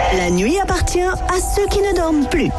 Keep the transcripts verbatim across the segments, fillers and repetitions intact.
La nuit appartient à ceux qui ne dorment plus.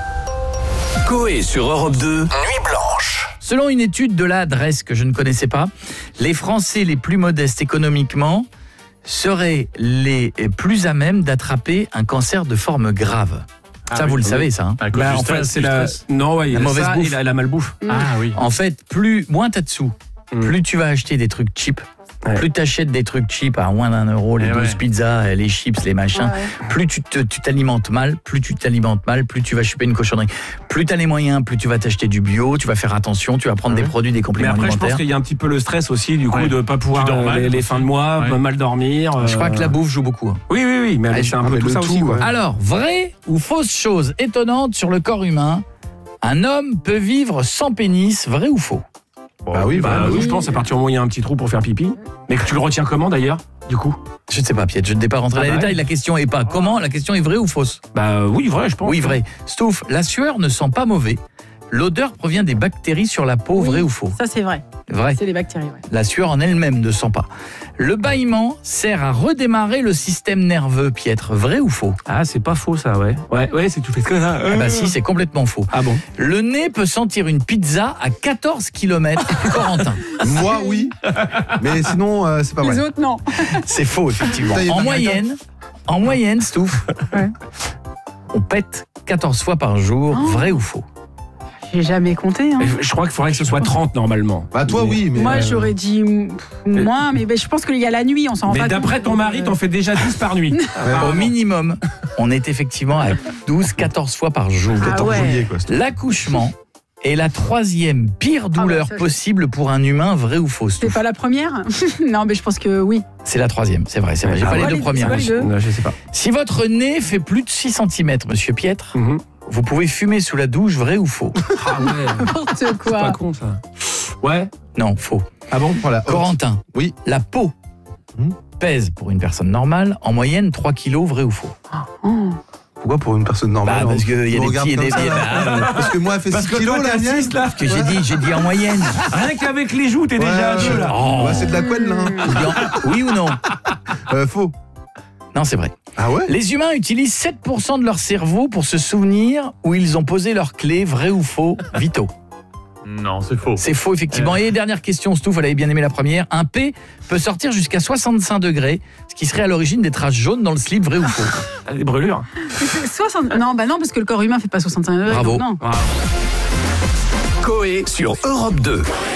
Coé sur Europe deux, Nuit Blanche. Selon une étude de l'adresse que je ne connaissais pas, les Français les plus modestes économiquement seraient les plus à même d'attraper un cancer de forme grave. Ah ça, oui, vous le oui. savez, ça. Hein. À cause Bah, du en stress, fait, c'est du la stress. non, ouais, il y a La mauvaise ça bouffe. et la, la malbouffe. Ah oui. En fait, plus moins t'as de sous, Mm. plus tu vas acheter des trucs cheap. Ouais. Plus tu achètes des trucs cheap à moins d'un euro, les Eh douze ouais. pizzas, les chips, les machins, Ouais. plus tu te- tu t'alimentes mal, plus tu t'alimentes mal, plus tu vas choper une cochonnerie. Plus tu as les moyens, plus tu vas t'acheter du bio, tu vas faire attention, tu vas prendre Ouais. des produits, des Mais compléments après, je pense alimentaires. qu'il y a un petit peu le stress aussi, du coup, Ouais. de pas pouvoir Tu dors euh, mal les, les aussi. fins de mois, Ouais. mal dormir. Je crois euh, que la bouffe joue beaucoup. hein. Oui, oui, oui, mais Ah, c'est un ah, peu mais tout le ça tout, aussi, quoi. ouais. Alors, vraie ou fausse chose étonnante sur le corps humain, un homme peut vivre sans pénis, vrai ou faux? Bah oui, Bah bah oui, oui. je pense à partir du moment où il y a un petit trou pour faire pipi. Mais que tu le retiens comment d'ailleurs, du coup? Je ne sais pas, Piet, je ne vais pas rentrer Ah dans les bah détails. ouais. La question est pas comment, la question est vraie ou fausse? Bah euh, oui, vrai, je pense. Oui, vrai. Stouff, la sueur ne sent pas mauvais. L'odeur provient des bactéries sur la peau, Oui. vrai ou faux? Ça, c'est vrai. Vrai. C'est les bactéries, ouais. La sueur en elle-même ne sent pas. Le bâillement sert à redémarrer le système nerveux, Pietre. Vrai ou faux? Ah, c'est pas faux ça, ouais. Ouais, ouais, c'est tout fait que ça. Ah bah si, c'est complètement faux. Ah bon? Le nez peut sentir une pizza à quatorze kilomètres, Corentin. Moi, oui. Mais sinon, euh, c'est pas Les vrai. autres, non. C'est faux, effectivement. Putain, il y a En pas moyenne, en moyenne, Stouff, Ouais. on pète quatorze fois par jour. Oh. Vrai ou faux? J'ai jamais compté. Hein. Mais Je crois qu'il faudrait que ce soit trente normalement. Bah toi, oui, mais... Moi, euh, j'aurais dit mm, moins, mais ben, je pense qu'il y a la nuit, on s'en rend Mais pas d'après compte. ton mari, t'en fais déjà dix par nuit. ouais, Au minimum, on est effectivement à douze quatorze fois par jour. Ah quatorze ouais. juillet, quoi. c'est- L'accouchement est la troisième pire douleur bah ça, je- possible pour un humain, vrai ou faux? C'est Stouff? pas la première? Non, mais je pense que oui. C'est la troisième, c'est vrai, c'est vrai. J'ai Ah pas ouais, les deux les- premières. c'est quoi les deux Non, je sais pas. Si votre nez fait plus de six centimètres, monsieur Pietre, Mhm. vous pouvez fumer sous la douche, vrai ou faux? Ah ouais, N'importe c'est pas quoi. con ça. Ouais. Non, faux. Ah bon? Voilà. Corentin, Oui. la peau Hmm. pèse pour une personne normale en moyenne trois kilos, vrai ou faux? Oh. Pourquoi pour une personne normale? Bah, parce on- qu'il y a on des regarde petits et comme des ça, petits. là. Bah, Parce que moi, elle fait Parce six que kilos, toi, la t'es mienne. assiste, là. que j'ai dit, j'ai dit en moyenne. Rien qu'avec les joues, t'es Ouais, déjà à deux ouais. là. Oh. Ouais, c'est de la couenne, là. hein. J'ai dit en- Oui ou non? Euh, faux. Non, c'est vrai. Ah ouais? Les humains utilisent sept pour cent de leur cerveau pour se souvenir où ils ont posé leurs clés, vrai ou faux? Vito. Non, c'est faux. C'est faux, effectivement. Et dernière question, Stouff, elle avait bien aimé la première. Un P peut sortir jusqu'à soixante-cinq degrés, ce qui serait à l'origine des traces jaunes dans le slip, vrai ou faux? Des brûlures. Mais c'est soixante... Non, bah non, parce que le corps humain fait pas soixante-cinq degrés. Bravo. donc non. Ah. Coé sur Europe deux.